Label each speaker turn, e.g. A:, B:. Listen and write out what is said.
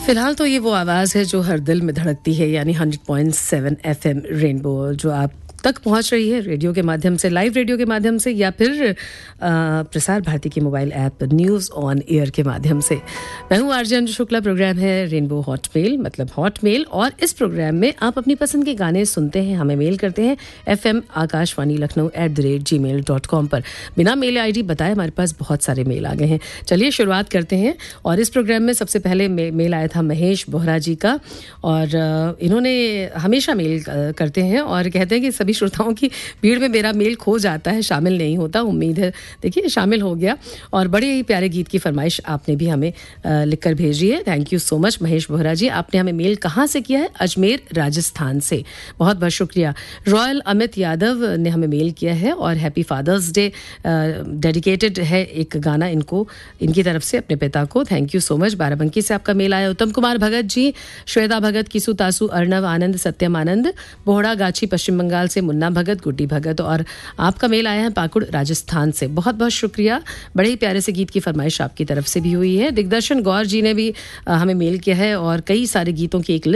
A: फिलहाल तो ये वो आवाज़ है जो हर दिल में धड़कती है, यानी 100.7 एफएम रेनबो, जो आप तक पहुंच रही है रेडियो के माध्यम से, लाइव रेडियो के माध्यम से, या फिर प्रसार भारती की mobile app news on air के माध्यम से। मैं हूं आरजे अंजू शुक्ला। प्रोग्राम है रेनबो हॉट मेल, मतलब हॉट मेल, और इस प्रोग्राम में आप अपनी पसंद के गाने सुनते हैं, हमें मेल करते हैं FM आकाशवाणी लखनऊ @gmail.com पर। बिना मेल ID बताए हमारे पास बहुत सारे मेल आ गए हैं। चलिए शुरुआत करते हैं। और इस प्रोग्राम में सबसे पहले मेल आया था महेश बोहरा जी का, और इन्होंने हमेशा मेल करते हैं और कहते हैं कि सभी श्रोताओं की भीड़ में मेरा मेल खो जाता है, शामिल नहीं होता। उम्मीद है देखिए शामिल हो गया, और बड़े ही प्यारे गीत की फरमाइश आपने भी हमें लिखकर भेजी है। Thank you so much Mahesh Bohra जी। आपने हमें मेल कहाँ से किया है? अजमेर राजस्थान से। बहुत बहुत शुक्रिया। रॉयल अमित यादव ने हमें मेल किया है और हैप्पी फादर्स डे डेडिकेटेड है एक गाना इनको, इनकी तरफ से अपने पिता को। Thank you so much. Barabanki से आपका मेल आया। उत्तम कुमार भगत जी, श्वेता भगत, किसु तासु, अर्णव आनंद, सत्यम आनंद, बोहड़ा गाछी पश्चिम बंगाल से, मुन्ना भगत, गुड्डी भगत, और आपका मेल आया है पाकुड़ राजस्थान से। बहुत बहुत शुक्रिया। बड़े ही प्यारे से गीत की फरमाइश आपकी तरफ से भी हुई है। दिग्दर्शन गौर जी ने भी हमें मेल किया है और कई सारे गीतों की एक लिस्ट